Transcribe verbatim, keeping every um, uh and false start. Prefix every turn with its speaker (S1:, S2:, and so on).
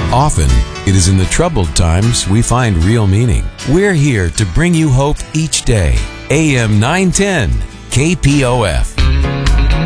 S1: Often, it is in the troubled times we find real meaning. We're here to bring you hope each day. A M nine ten, K P O F.